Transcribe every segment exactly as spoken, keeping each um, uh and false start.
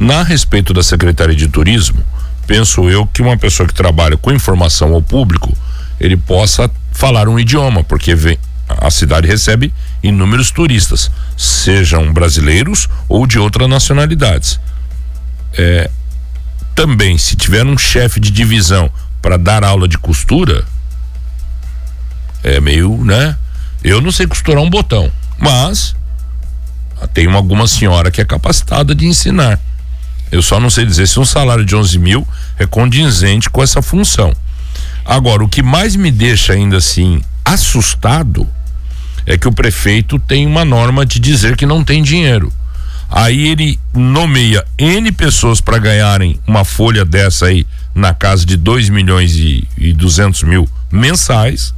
Na respeito da Secretaria de Turismo, penso eu que uma pessoa que trabalha com informação ao público, ele possa falar um idioma, porque vem, a cidade recebe inúmeros turistas, sejam brasileiros ou de outras nacionalidades. É, também, se tiver um chefe de divisão para dar aula de costura, é meio, né? Eu não sei costurar um botão, mas tem uma, alguma senhora que é capacitada de ensinar. Eu só não sei dizer se um salário de onze mil é condizente com essa função. Agora, o que mais me deixa ainda assim assustado é que o prefeito tem uma norma de dizer que não tem dinheiro. Aí ele nomeia N pessoas para ganharem uma folha dessa aí na casa de dois milhões e duzentos mil mensais,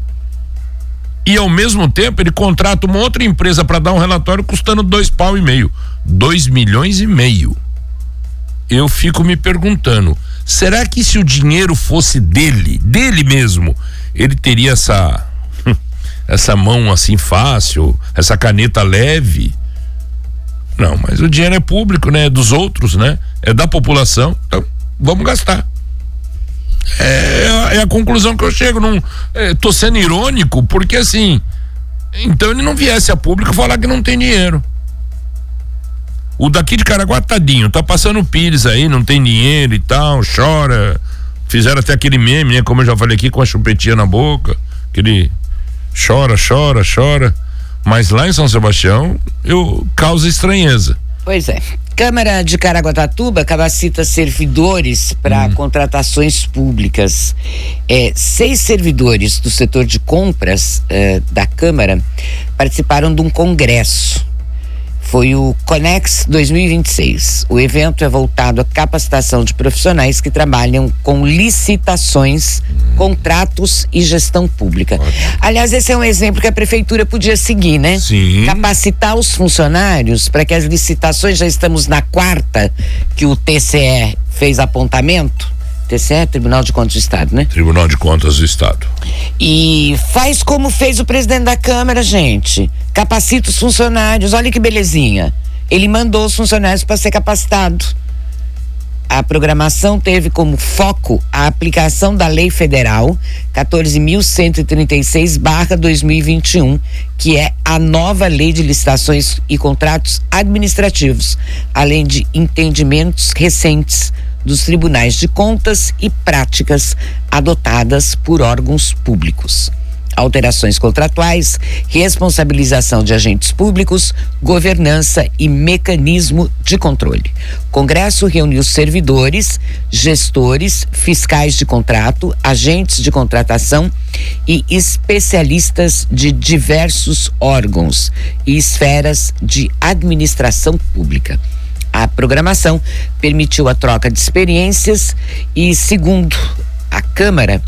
e ao mesmo tempo ele contrata uma outra empresa para dar um relatório custando dois pau e meio, dois milhões e meio. Eu fico me perguntando, será que se o dinheiro fosse dele, dele mesmo, ele teria essa essa mão assim fácil, essa caneta leve? Não, mas o dinheiro é público, né? É dos outros, né? É da população, então vamos gastar. É, é a conclusão que eu chego. Não, é, tô sendo irônico, porque assim, então ele não viesse a público falar que não tem dinheiro. O daqui de Caraguá, tadinho, tá passando pires aí, não tem dinheiro e tal, chora. Fizeram até aquele meme, né? Como eu já falei aqui, com a chupetinha na boca, aquele chora, chora, chora. Mas lá em São Sebastião, eu causa estranheza. Pois é. Câmara de Caraguatatuba capacita servidores para hum. contratações públicas. É, seis servidores do setor de compras é, da Câmara participaram de um congresso. Foi o Conex dois mil e vinte e seis. O evento é voltado à capacitação de profissionais que trabalham com licitações, hum. contratos e gestão pública. Ótimo. Aliás, esse é um exemplo que a prefeitura podia seguir, né? Sim. Capacitar os funcionários para que as licitações, já estamos na quarta que o T C E fez apontamento. T C E, Tribunal de Contas do Estado, né? Tribunal de Contas do Estado. E faz como fez o presidente da Câmara, gente. Capacita os funcionários, olha que belezinha. Ele mandou os funcionários para ser capacitado. A programação teve como foco a aplicação da Lei Federal quatorze mil cento e trinta e seis barra dois mil e vinte e um, que é a nova Lei de Licitações e Contratos Administrativos, além de entendimentos recentes dos tribunais de contas e práticas adotadas por órgãos públicos. Alterações contratuais, responsabilização de agentes públicos, governança e mecanismo de controle. O Congresso reuniu servidores, gestores, fiscais de contrato, agentes de contratação e especialistas de diversos órgãos e esferas de administração pública. A programação permitiu a troca de experiências e, segundo a Câmara,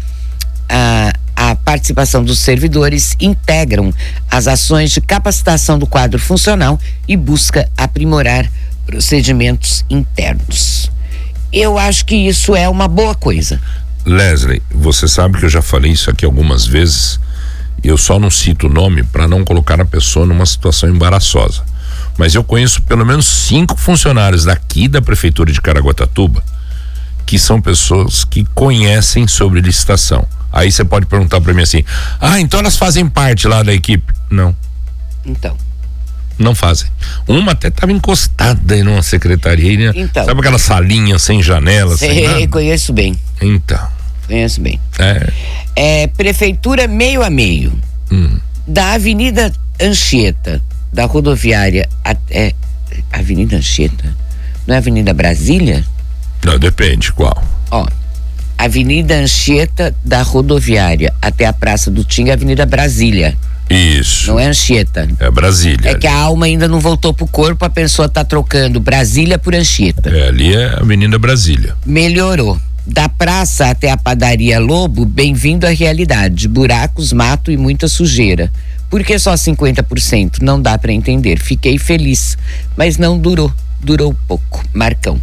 a, a participação dos servidores integram as ações de capacitação do quadro funcional e busca aprimorar procedimentos internos. Eu acho que isso é uma boa coisa. Leslie, você sabe que eu já falei isso aqui algumas vezes, eu só não cito o nome para não colocar a pessoa numa situação embaraçosa. Mas eu conheço pelo menos cinco funcionários daqui da Prefeitura de Caraguatatuba que são pessoas que conhecem sobre licitação. Aí você pode perguntar para mim assim, ah, então elas fazem parte lá da equipe? Não. Então. Não fazem. Uma até estava encostada em uma secretaria, né? Então. Sabe aquela salinha sem janela? Sei, sem conheço bem. Então. Conheço bem. É. É Prefeitura meio a meio. Hum. Da Avenida Anchieta, da rodoviária até Avenida Anchieta, não é Avenida Brasília? Não, depende qual. Ó, Avenida Anchieta da rodoviária até a Praça do Tinga, Avenida Brasília. Isso. Não é Anchieta. É Brasília. É ali. que a alma ainda não voltou pro corpo, a pessoa tá trocando Brasília por Anchieta. É, ali é Avenida Brasília. Melhorou. Da praça até a padaria Lobo, bem-vindo à realidade. Buracos, mato e muita sujeira. Por que só cinquenta por cento? Não dá para entender. Fiquei feliz, mas não durou. Durou pouco. Marcão.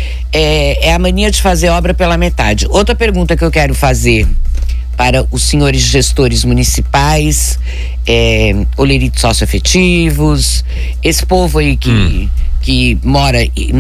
É, é a mania de fazer obra pela metade. Outra pergunta que eu quero fazer para os senhores gestores municipais, é, oleritos socioafetivos, esse povo aí que, hum. que mora